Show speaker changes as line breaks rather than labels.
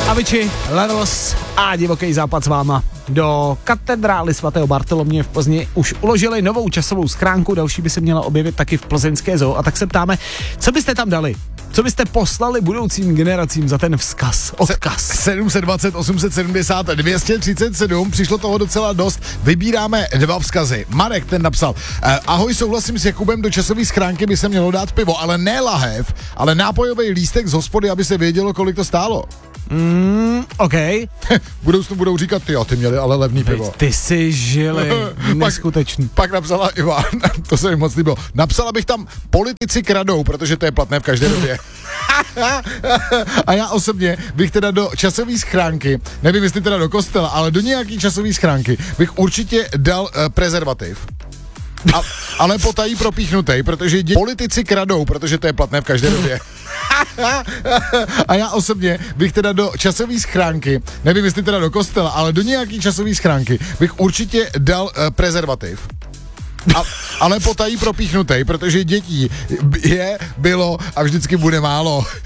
Avicii, Levels a Divoký západ s váma. Do katedrály svatého Bartoloměje v Plzni už uložili novou časovou schránku, další by se měla objevit taky v plzeňské zoo, a tak se ptáme, co byste tam dali? Co byste poslali budoucím generacím za ten odkaz?
720, 870, 237, přišlo toho docela dost, vybíráme 2 vzkazy. Marek ten napsal, ahoj, souhlasím s Jakubem, do časové schránky by se mělo dát pivo, ale ne lahev, ale nápojový lístek z hospody, aby se vědělo, kolik to stálo.
OK.
Budoucnu budou říkat, ty měli ale levný pivo.
Ty si žili, neskutečný.
Pak napsala Ivan, to se mi moc líbilo, napsala bych tam, politici kradou, protože to je platné v každé době. A já osobně bych teda do časové schránky, nevím, jestli teda do kostela, ale do nějaký časové schránky bych určitě dal prezervativ. Ale potají propíchnutej, protože politici kradou, protože to je platné v každé době. A já osobně bych teda do časové schránky, nevím, jestli teda do kostela, ale do nějaký časové schránky bych určitě dal prezervativ. Ale potají propíchnutej, protože dětí bylo a vždycky bude málo.